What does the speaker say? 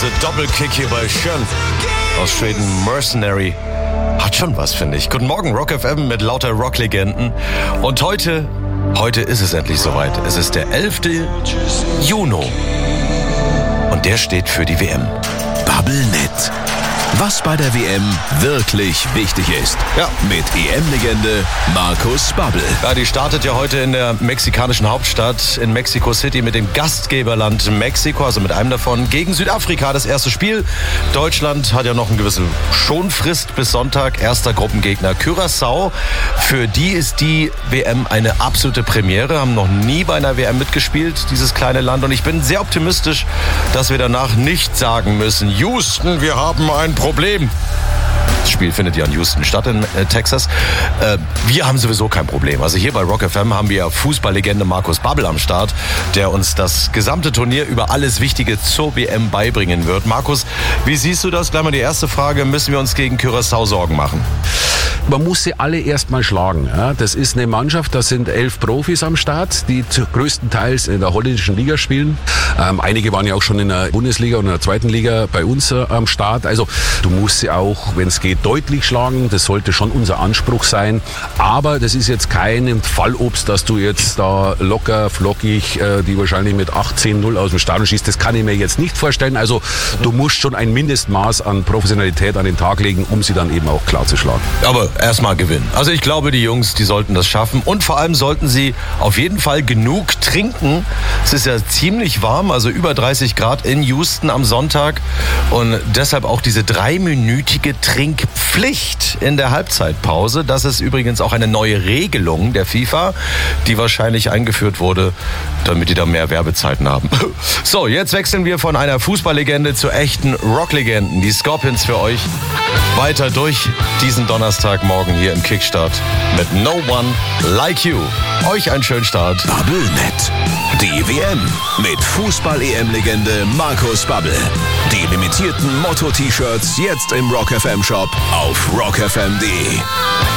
Diese Doppelkick hier bei Schön aus Schweden, Mercenary. Hat schon was, finde ich. Guten Morgen, Rock FM mit lauter Rocklegenden. Und heute ist es endlich soweit. Es ist der 11. Juni. Und der steht für die WM. Bubblenet. Was bei der WM wirklich wichtig ist. Ja. Mit EM-Legende Markus Babbel. Ja, die startet ja heute in der mexikanischen Hauptstadt in Mexico City mit dem Gastgeberland Mexiko, also mit einem davon, gegen Südafrika. Das erste Spiel. Deutschland hat ja noch eine gewisse Schonfrist bis Sonntag. Erster Gruppengegner Curaçao. Für die ist die WM eine absolute Premiere. Haben noch nie bei einer WM mitgespielt, dieses kleine Land. Und ich bin sehr optimistisch, dass wir danach nicht sagen müssen, Houston, wir haben ein Problem. Das Spiel findet ja in Houston statt, in Texas. Wir haben sowieso kein Problem. Also hier bei Rock FM haben wir Fußballlegende Markus Babbel am Start, der uns das gesamte Turnier über alles Wichtige zur WM beibringen wird. Markus, wie siehst du das? Gleich mal die erste Frage. Müssen wir uns gegen Curaçao Sorgen machen? Man muss sie alle erstmal schlagen. Ja, das ist eine Mannschaft, da sind 11 Profis am Start, die größtenteils in der holländischen Liga spielen. Einige waren ja auch schon in der Bundesliga und in der zweiten Liga bei uns am Start. Also du musst sie auch, wenn es geht, deutlich schlagen. Das sollte schon unser Anspruch sein. Aber das ist jetzt kein Fallobst, dass du jetzt da locker, flockig, die wahrscheinlich mit 18-0 aus dem Stadion schießt. Das kann ich mir jetzt nicht vorstellen. Also du musst schon ein Mindestmaß an Professionalität an den Tag legen, um sie dann eben auch klar zu schlagen. Aber erstmal gewinnen. Also ich glaube, die Jungs, die sollten das schaffen. Und vor allem sollten sie auf jeden Fall genug trinken. Es ist ja ziemlich warm, also über 30 Grad in Houston am Sonntag. Und deshalb auch diese 3-minütige Trinkpflicht in der Halbzeitpause. Das ist übrigens auch eine neue Regelung der FIFA, die wahrscheinlich eingeführt wurde, damit die da mehr Werbezeiten haben. So, jetzt wechseln wir von einer Fußballlegende zu echten Rocklegenden. Die Scorpions für euch weiter durch diesen Donnerstagmorgen hier im Kickstart mit No One Like You. Euch einen schönen Start. Bubblenet. Die WM mit Fußball-EM-Legende Markus Babbel. Die limitierten Motto-T-Shirts jetzt im Rock FM Shop auf rockfm.de.